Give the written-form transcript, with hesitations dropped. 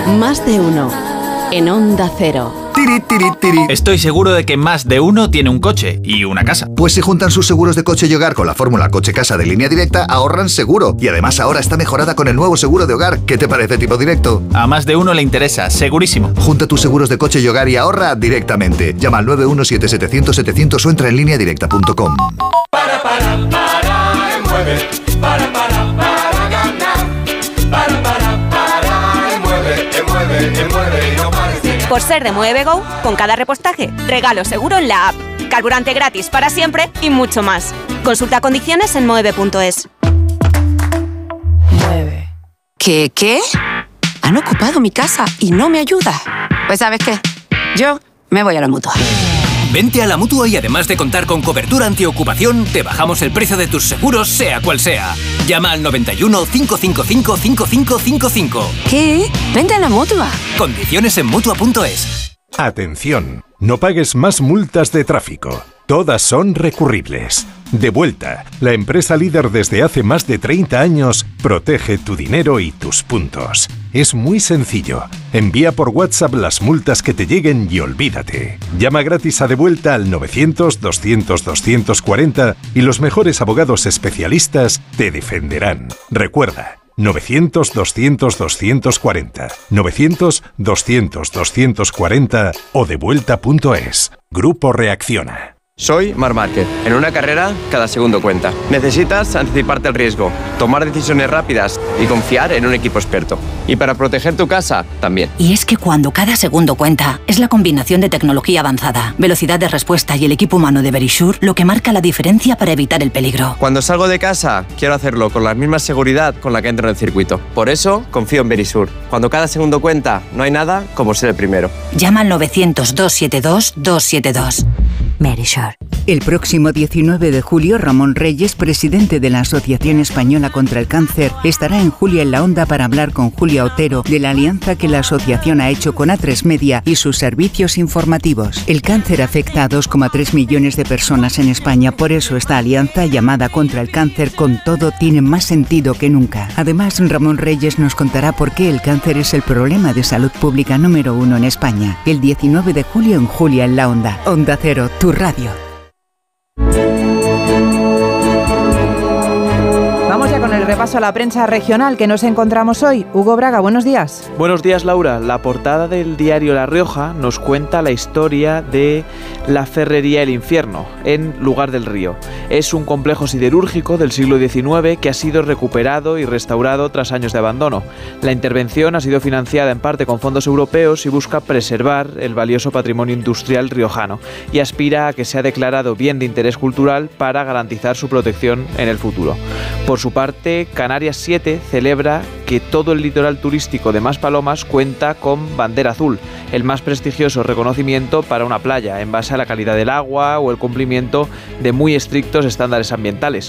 Más de uno. En Onda Cero. Tiri, tiri, tiri. Estoy seguro de que más de uno tiene un coche y una casa. Pues si juntan sus seguros de coche y hogar con la fórmula coche-casa de Línea Directa, ahorran seguro. Y además ahora está mejorada con el nuevo seguro de hogar. ¿Qué te parece, Tipo Directo? A más de uno le interesa, segurísimo. Junta tus seguros de coche y hogar y ahorra directamente. Llama al 917-700-700 o entra en lineadirecta.com. Mueve, para ganar. Mueve, no pares de ganar. Por ser de Mueve Go, con cada repostaje, regalo seguro en la app, carburante gratis para siempre y mucho más. Consulta condiciones en mueve.es. Mueve. ¿Qué? Han ocupado mi casa y no me ayuda. Pues ¿sabes qué? Yo me voy a la Mutua. Vente a la Mutua y además de contar con cobertura antiocupación, te bajamos el precio de tus seguros, sea cual sea. Llama al 91 555 5555. ¿Qué? Vente a la Mutua. Condiciones en Mutua.es. Atención, no pagues más multas de tráfico. Todas son recurribles. Devuelta, la empresa líder desde hace más de 30 años, protege tu dinero y tus puntos. Es muy sencillo. Envía por WhatsApp las multas que te lleguen y olvídate. Llama gratis a Devuelta al 900-200-240 y los mejores abogados especialistas te defenderán. Recuerda, 900-200-240, 900-200-240 o devuelta.es. Grupo Reacciona. Soy Marc Márquez. En una carrera, cada segundo cuenta. Necesitas anticiparte al riesgo, tomar decisiones rápidas y confiar en un equipo experto. Y para proteger tu casa, también. Y es que cuando cada segundo cuenta, es la combinación de tecnología avanzada, velocidad de respuesta y el equipo humano de Verisure lo que marca la diferencia para evitar el peligro. Cuando salgo de casa, quiero hacerlo con la misma seguridad con la que entro en el circuito. Por eso, confío en Verisure. Cuando cada segundo cuenta, no hay nada como ser el primero. Llama al 900-272-272. Verisure. El próximo 19 de julio, Ramón Reyes, presidente de la Asociación Española contra el Cáncer, estará en Julia en la Onda para hablar con Julia Otero de la alianza que la asociación ha hecho con A3 Media y sus servicios informativos. El cáncer afecta a 2,3 millones de personas en España, por eso esta alianza llamada Contra el Cáncer con Todo tiene más sentido que nunca. Además, Ramón Reyes nos contará por qué el cáncer es el problema de salud pública número 1 en España. El 19 de julio en Julia en la Onda. Onda Cero, tu radio. Vamos ya con el repaso a la prensa regional que nos encontramos hoy. Hugo Braga, buenos días. Buenos días, Laura. La portada del diario La Rioja nos cuenta la historia de la Ferrería El Infierno, en Lugar del Río. Es un complejo siderúrgico del siglo XIX que ha sido recuperado y restaurado tras años de abandono. La intervención ha sido financiada en parte con fondos europeos y busca preservar el valioso patrimonio industrial riojano y aspira a que sea declarado bien de interés cultural para garantizar su protección en el futuro. Por su parte, Canarias 7 celebra que todo el litoral turístico de Maspalomas cuenta con bandera azul, el más prestigioso reconocimiento para una playa en base a la calidad del agua o el cumplimiento de muy estrictos estándares ambientales.